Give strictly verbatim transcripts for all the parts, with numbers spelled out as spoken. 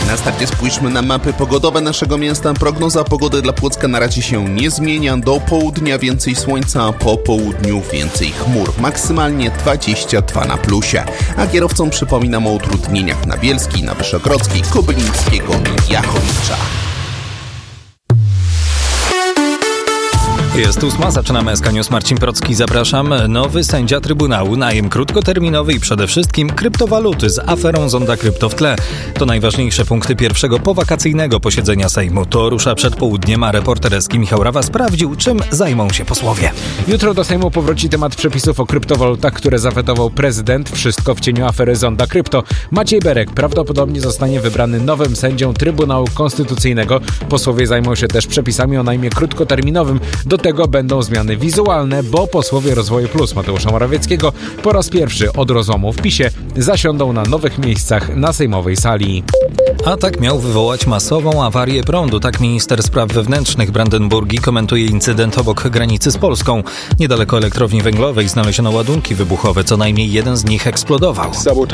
Na starcie spójrzmy na mapy pogodowe naszego miasta. Prognoza pogody dla Płocka na razie się nie zmienia. Do południa więcej słońca, a po południu więcej chmur. Maksymalnie dwadzieścia dwa na plusie. A kierowcom przypominam o utrudnieniach na Bielskiej, na Wyszogrodzkiej, Kobylińskiego i Jachowicza. Jest ósma, zaczynamy S K News. Marcin Procki, zapraszam. Nowy sędzia Trybunału, najem krótkoterminowy i przede wszystkim kryptowaluty z aferą Zonda Krypto w tle. To najważniejsze punkty pierwszego powakacyjnego posiedzenia Sejmu. To rusza przed południem, a reporter S K Michał Rawa sprawdził, czym zajmą się posłowie. Jutro do Sejmu powróci temat przepisów o kryptowalutach, które zawetował prezydent. Wszystko w cieniu afery Zonda Krypto. Maciej Berek prawdopodobnie zostanie wybrany nowym sędzią Trybunału Konstytucyjnego. Posłowie zajmą się też przepisami o najmie krótkoterminowym. Do tego będą zmiany wizualne, bo posłowie Rozwoju Plus Mateusza Morawieckiego po raz pierwszy od rozłamu w PiSie zasiądą na nowych miejscach na sejmowej sali. Atak miał wywołać masową awarię prądu. Tak minister spraw wewnętrznych Brandenburgii komentuje incydent obok granicy z Polską. Niedaleko elektrowni węglowej znaleziono ładunki wybuchowe. Co najmniej jeden z nich eksplodował.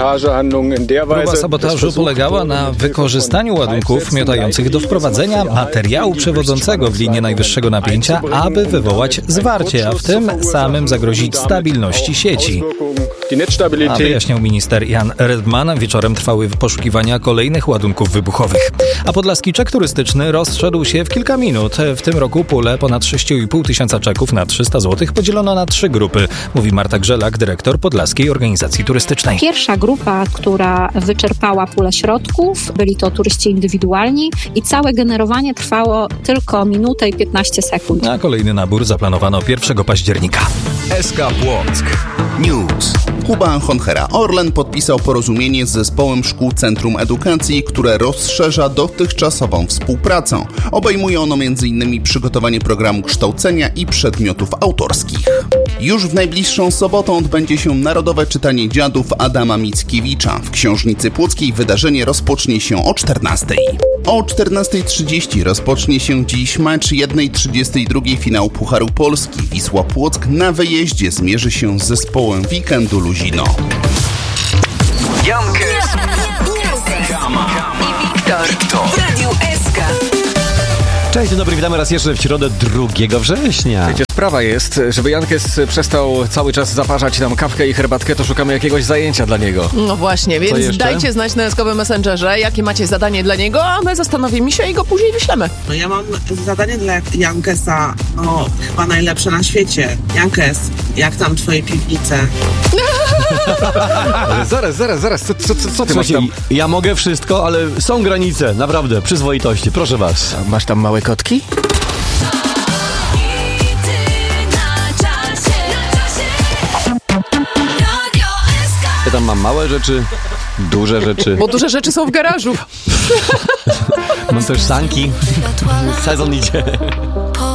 Próba sabotażu polegała na wykorzystaniu ładunków miotających do wprowadzenia materiału przewodzącego w linię najwyższego napięcia, aby wywołać zwarcie, a w tym samym zagrozić stabilności sieci. A wyjaśniał minister Jan Redman, wieczorem trwały poszukiwania kolejnych ładunków wybuchowych. A podlaski czek turystyczny rozszedł się w kilka minut. W tym roku pulę ponad sześć i pół tysiąca czeków na trzysta złotych podzielono na trzy grupy, mówi Marta Grzelak, dyrektor Podlaskiej Organizacji Turystycznej. Pierwsza grupa, która wyczerpała pulę środków, byli to turyści indywidualni i całe generowanie trwało tylko minutę i piętnaście sekund. A kolejny nabór zaplanowano pierwszego października. S K Płock News. Kuba Honchera. Orlen podpisał porozumienie z Zespołem Szkół Centrum Edukacji, które rozszerza dotychczasową współpracę. Obejmuje ono między innymi przygotowanie programu kształcenia i przedmiotów autorskich. Już w najbliższą sobotę odbędzie się Narodowe Czytanie Dziadów Adama Mickiewicza. W Książnicy Płockiej wydarzenie rozpocznie się o czternastej. O czternasta trzydzieści rozpocznie się dziś mecz jeden trzydzieści dwa finału Pucharu Polski. Wisła Płock na wyjeździe zmierzy się z zespołem Weekendu Luzino. Jankes, Kama i Wiktor w Radiu S K. Cześć, dzień dobry, witamy raz jeszcze w środę drugiego września. Wiecie, sprawa jest, żeby Jankes przestał cały czas zaparzać nam kawkę i herbatkę, to szukamy jakiegoś zajęcia dla niego. No właśnie, więc dajcie znać na S K owym Messengerze, jakie macie zadanie dla niego, a my zastanowimy się i go później wyślemy. No ja mam zadanie dla Jankesa, no chyba najlepsze na świecie. Jankes, jak tam twoje piwnice? Ale zaraz, zaraz, zaraz, co, co, co, co ty Słuchajcie, masz tam? ja mogę wszystko, ale są granice, naprawdę, przyzwoitości, proszę was. Masz tam małe kotki? Ja tam mam małe rzeczy, duże rzeczy. Bo duże rzeczy są w garażu. Mam też sanki. Sezon idzie.